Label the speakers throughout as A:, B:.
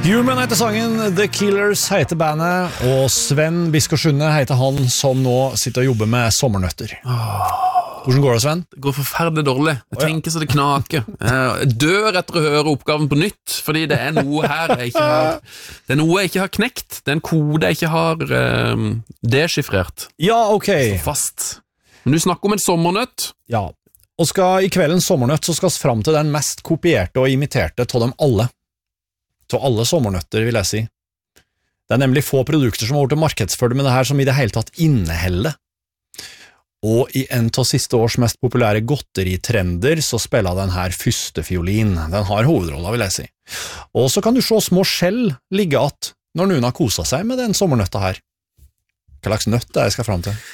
A: Human heter sangen, The Killers heter bandet, og Sven Biskår-Sunde heter han som nå sitter og jobber med sommernøtter. Hvordan går det, Sven?
B: Det går forferdelig dårlig. Jeg tenker så det knaker. Jeg dør etter å høre oppgaven på nytt, fordi det er noe her jeg ikke har. Det er noe jeg ikke har knekt. Det er en kode jeg ikke har dechiffrert.
A: Ja, ok.
B: Så fast. Men du snakker om en sommernøtt.
A: Ja, og i kveldens sommernøtt så skal vi frem til den mest kopierte og imiterte av dem alle. Til alle sommernøtter, vil jeg si. Det er nemlig få produkter som har vært markedsført med det her som i det hele tatt inneholder. Og i en av siste års mest populære godteritrender så spiller den her første fiolin. Den har hovedrolla, vil jeg si. Og så kan du se små skjell ligge att når noen har koset seg med den sommernøtta her. Hva slags nøtt det er jeg skal frem til?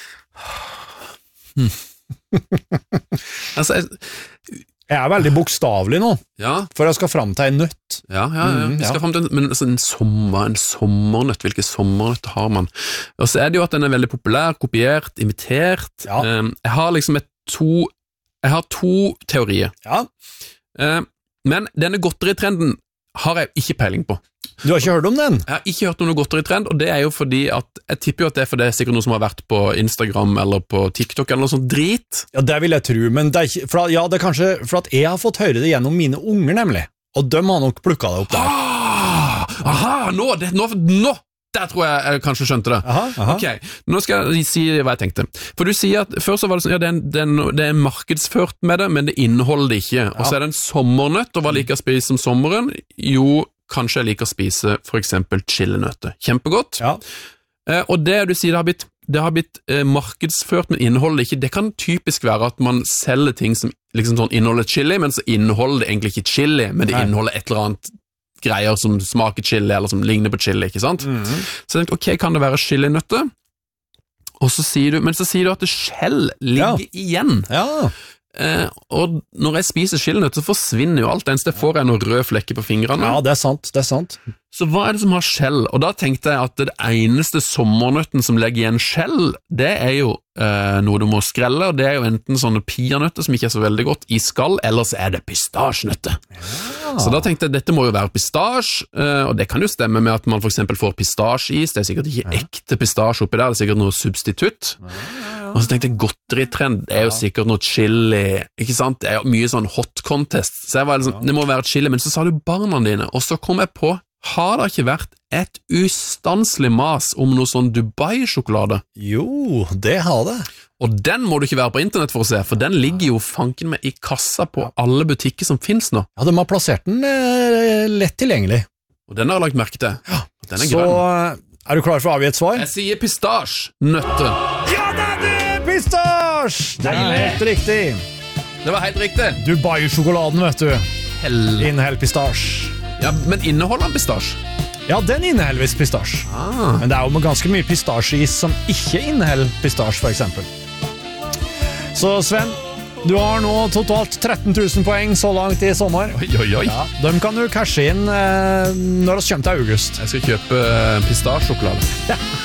B: Altså,
A: jeg er veldig bokstavelig nå, for jeg skal frem til en nøtt.
B: Ja. Vi skal frem til men altså, en sommernøtt, hvilke sommernøtter har man? Og så er det jo at den er veldig populær, kopiert, imitert. Jeg har liksom jeg har to teorier. Men denne godteritrenden har jeg ikke peiling på.
A: Du har ikke hørt om den?
B: Jeg har ikke hørt om noe godteritrend, og det er jo fordi at jeg tipper jo at det er for det er sikkert noe som har vært på Instagram eller på TikTok eller noe sånt drit.
A: Ja, det vil jeg tro, men det er ikke, det er kanskje for at jeg har fått høre det gjennom mine unger nemlig, og de har nok plukket det opp der.
B: Aha, nå, der tror jeg kanskje skjønte det.
A: Aha.
B: Ok, nå skal jeg si hva jeg tenkte. For du sier at først så var det sånn, det er markedsført med det, men det inneholder det ikke. Og så er det en sommernøtt, og hva liker jeg å spise om sommeren? Jo, kanskje jeg liker å spise for eksempel chilinøtter. Kjempegodt. Og det du sier det har blitt markedsført, men inneholder ikke. Det kan typisk være at man selger ting som liksom sånn inneholder chili, men så inneholder det egentlig ikke chili, men det inneholder et eller annet greier som smaker chili, eller som ligner på chili, ikke sant? Så jeg tenkte, ok, kan det være chilinøtter? Og så sier du at det skjell ligger igjen. Og når jeg spiser chilinøtter så forsvinner jo alt, eneste får jeg noen røde flekker på fingrene.
A: Ja, det er sant.
B: Så hva er det som har skjell? Og da tenkte jeg at det eneste sommernøtten som legger igjen skjell, det er jo noe du må skrelle, og det er jo enten sånne peanøtter som ikke er så veldig godt i skall, eller så er det pistasjenøtter. Så da tenkte jeg, dette må jo være pistasje, og det kan jo stemme med at man for eksempel får pistasjeis, det er sikkert ikke ekte pistasje oppi der, det er sikkert noe substitutt. Og så tenkte jeg, godteritrend, det er jo sikkert noe chili, ikke sant? Det er jo mye sånn hot contest, så jeg var liksom, det må være chili, men så sa du barna dine, og så kom jeg på, har det ikke vært et ustanselig mas om noe sånn Dubai-sjokolade?
A: Jo, det har det.
B: Og den må du ikke være på internett for å se, for den ligger jo fanken med i kassa på alle butikker som finnes nå. Ja,
A: de har plassert den lett tilgjengelig.
B: Og den har jeg lagt merke til.
A: Ja.
B: Den er
A: så
B: grønn.
A: Er du klar for å avgi et svar?
B: Jeg sier pistasjenøtter.
A: Ja, det er pistasje! Det er helt riktig.
B: Det var helt riktig.
A: Dubai-sjokoladen, vet du. Inneheld pistasje.
B: Ja, men inneholder den pistasje?
A: Ja, den inneholder visst pistasje. Men det er jo ganske mye pistasjeis som ikke inneholder pistasje, for eksempel. Så Sven, du har nå totalt 13 000 poeng så langt i sommer.
B: Oi.
A: Ja, dem kan du cashe inn når vi kommer til august.
B: Jeg skal kjøpe pistasjesjokolade.
A: Ja.